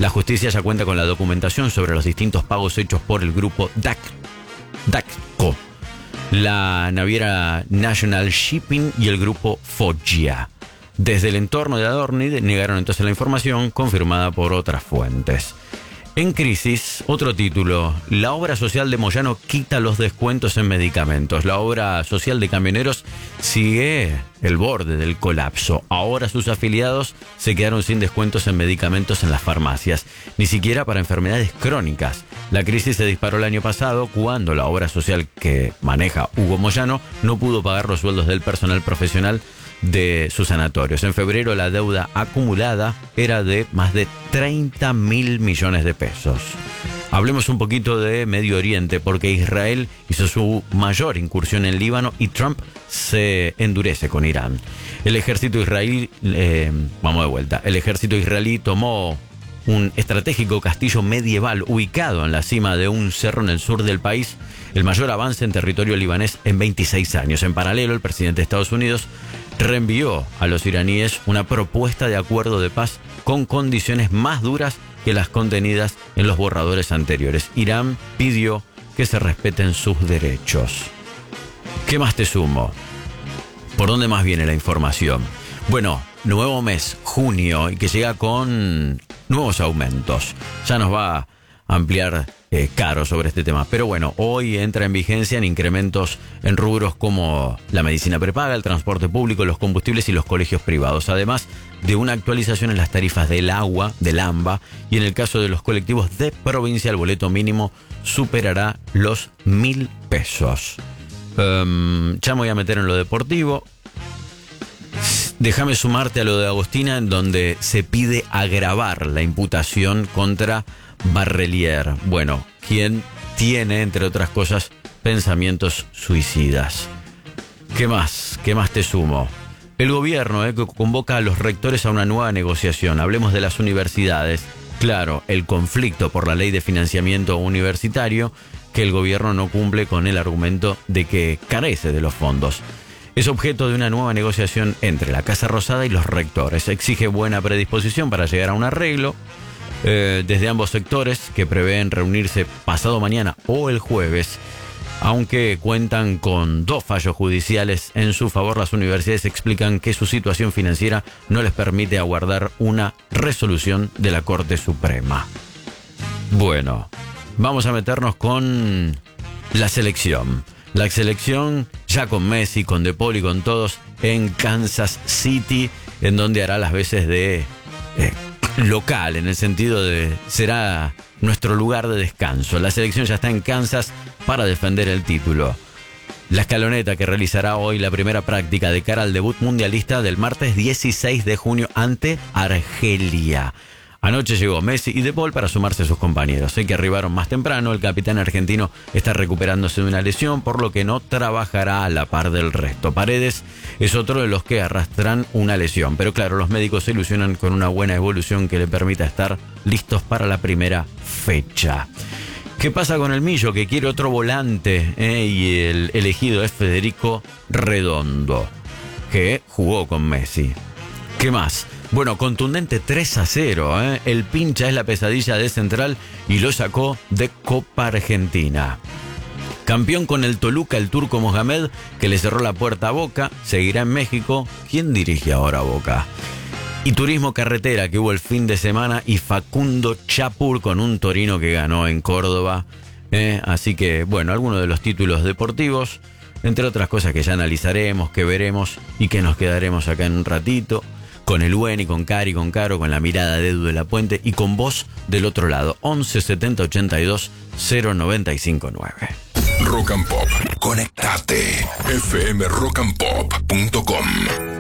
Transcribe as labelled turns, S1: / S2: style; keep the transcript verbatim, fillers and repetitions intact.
S1: La justicia ya cuenta con la documentación sobre los distintos pagos hechos por el grupo D A C, D A C C O, la naviera National Shipping y el grupo Foggia. Desde el entorno de Adorni negaron entonces la información confirmada por otras fuentes. En crisis, otro título. La obra social de Moyano quita los descuentos en medicamentos. La obra social de camioneros sigue el borde del colapso. Ahora sus afiliados se quedaron sin descuentos en medicamentos en las farmacias, ni siquiera para enfermedades crónicas. La crisis se disparó el año pasado cuando la obra social que maneja Hugo Moyano no pudo pagar los sueldos del personal profesional de sus sanatorios. En febrero la deuda acumulada era de más de treinta mil millones de pesos. Hablemos un poquito de Medio Oriente, porque Israel hizo su mayor incursión en Líbano y Trump se endurece con Irán. El ejército israelí, eh, vamos de vuelta, el ejército israelí tomó un estratégico castillo medieval ubicado en la cima de un cerro en el sur del país, el mayor avance en territorio libanés en veintiséis años. En paralelo, el presidente de Estados Unidos reenvió a los iraníes una propuesta de acuerdo de paz con condiciones más duras que las contenidas en los borradores anteriores. Irán pidió que se respeten sus derechos. ¿Qué más te sumo? ¿Por dónde más viene la información? Bueno, nuevo mes, junio, y que llega con nuevos aumentos. Ya nos va a ampliar eh, Caro sobre este tema. Pero bueno, hoy entra en vigencia en incrementos en rubros como la medicina prepaga, el transporte público, los combustibles y los colegios privados. Además de una actualización en las tarifas del agua, del AMBA, y en el caso de los colectivos de provincia, el boleto mínimo superará los mil pesos. Um, ya me voy a meter en lo deportivo. Déjame sumarte a lo de Agostina, en donde se pide agravar la imputación contra Barrelier. Bueno, quien tiene, entre otras cosas, pensamientos suicidas. ¿Qué más? ¿Qué más te sumo? El gobierno eh, que convoca a los rectores a una nueva negociación. Hablemos de las universidades. Claro, el conflicto por la ley de financiamiento universitario, que el gobierno no cumple con el argumento de que carece de los fondos. Es objeto de una nueva negociación entre la Casa Rosada y los rectores. Exige buena predisposición para llegar a un arreglo eh, desde ambos sectores, que prevén reunirse pasado mañana o el jueves. Aunque cuentan con dos fallos judiciales en su favor, las universidades explican que su situación financiera no les permite aguardar una resolución de la Corte Suprema. Bueno, vamos a meternos con la selección. La selección ya con Messi, con De Paul y con todos en Kansas City, en donde hará las veces de eh, local, en el sentido de será nuestro lugar de descanso. La selección ya está en Kansas para defender el título. La escaloneta que realizará hoy la primera práctica de cara al debut mundialista del martes dieciséis de junio ante Argelia. Anoche llegó Messi y De Paul para sumarse a sus compañeros. Sé que arribaron más temprano. El capitán argentino está recuperándose de una lesión, por lo que no trabajará a la par del resto. Paredes es otro de los que arrastran una lesión. Pero claro, los médicos se ilusionan con una buena evolución que le permita estar listos para la primera fecha. ¿Qué pasa con el Millo, que quiere otro volante? Eh, y el elegido es Federico Redondo, que jugó con Messi. ¿Qué más? Bueno, contundente tres a cero. ¿eh? El pincha es la pesadilla de Central y lo sacó de Copa Argentina. Campeón con el Toluca, el turco Mohamed, que le cerró la puerta a Boca. Seguirá en México. ¿Quién dirige ahora a Boca? Y Turismo Carretera, que hubo el fin de semana, y Facundo Chapur con un Torino que ganó en Córdoba. ¿eh? Así que, bueno, algunos de los títulos deportivos, entre otras cosas que ya analizaremos, que veremos y que nos quedaremos acá en un ratito. Con el Buen y con Cari, con Caro, con la mirada de Edu de la Puente y con vos del otro lado. once setenta ochenta y dos cero noventa y cinco nueve.
S2: Rock and Pop. Conectate. F M rock and pop punto com